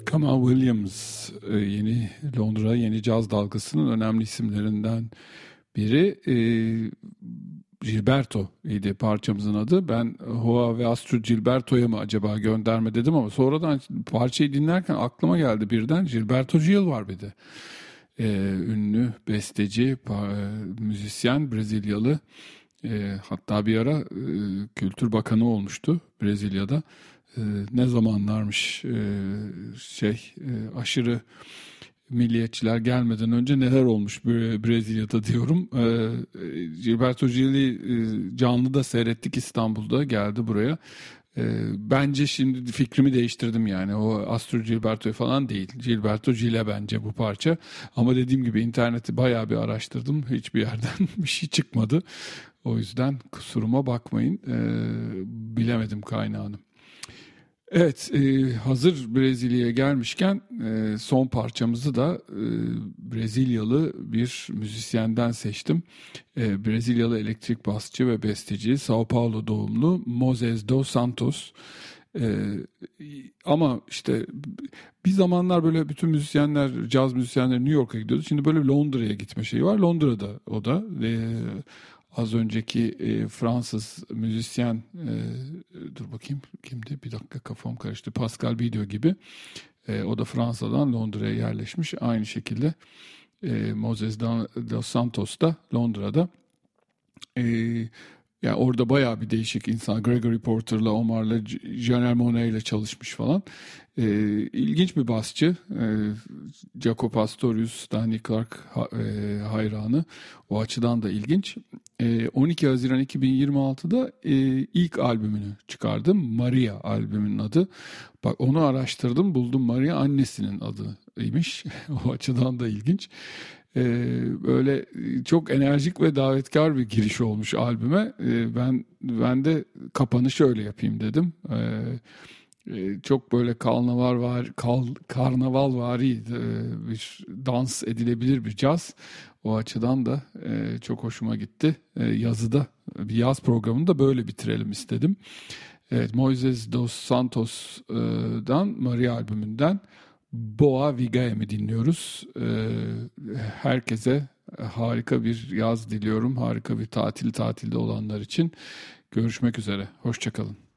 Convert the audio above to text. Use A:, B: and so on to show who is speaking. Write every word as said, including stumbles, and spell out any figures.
A: Kamal Williams yeni Londra yeni caz dalgasının önemli isimlerinden biri. Gilberto idi parçamızın adı. Ben Hoa ve Astrud Gilberto'ya mı acaba gönderme dedim ama sonradan parçayı dinlerken aklıma geldi birden Gilberto Gil var bir de. Ünlü besteci, müzisyen, Brezilyalı. Hatta bir ara Kültür Bakanı olmuştu Brezilya'da. Ne zamanlarmış şey aşırı milliyetçiler gelmeden önce neler olmuş Brezilya'da diyorum. Gilberto Gil'i canlı da seyrettik, İstanbul'da geldi buraya. Bence şimdi fikrimi değiştirdim yani. O Astrud Gilberto falan değil. Gilberto Gil'e bence bu parça. Ama dediğim gibi interneti bayağı bir araştırdım. Hiçbir yerden bir şey çıkmadı. O yüzden kusuruma bakmayın. Bilemedim kaynağını. Evet, e, hazır Brezilya'ya gelmişken e, son parçamızı da e, Brezilyalı bir müzisyenden seçtim. E, Brezilyalı elektrik basçı ve besteci, Sao Paulo doğumlu Moses dos Santos. E, ama işte bir zamanlar böyle bütün müzisyenler, caz müzisyenleri New York'a gidiyordu. Şimdi böyle Londra'ya gitme şeyi var. Londra'da o da. E, Az önceki e, Fransız müzisyen e, dur bakayım kimdi, bir dakika kafam karıştı, Pascal Video gibi e, o da Fransa'dan Londra'ya yerleşmiş aynı şekilde. e, Moses dos Santos da Londra'da. e, Yani orada bayağı bir değişik insan, Gregory Porter'la, Omar'la, Janelle Monáe'yle çalışmış falan. Ee, ilginç bir basçı. Ee, Jaco Pastorius, Danny Clark ha, e, hayranı. O açıdan da ilginç. Ee, on iki Haziran iki bin yirmi altıda e, ilk albümünü çıkardım. Maria albümünün adı. Bak onu araştırdım, buldum, Maria annesinin adıymış. O açıdan da ilginç. Ee, böyle çok enerjik ve davetkar bir giriş olmuş albüme. Ee, ben ben de kapanışı öyle yapayım dedim. Ee, e, çok böyle karnaval var, kal, karnavalvari e, bir dans edilebilir bir caz. O açıdan da e, çok hoşuma gitti. E, yazıda bir yaz programını da böyle bitirelim istedim. Evet, Moses dos Santos'dan Maria albümünden Boa Vigae'mi dinliyoruz. Ee, herkese harika bir yaz diliyorum. Harika bir tatil tatilde olanlar için. Görüşmek üzere. Hoşça kalın.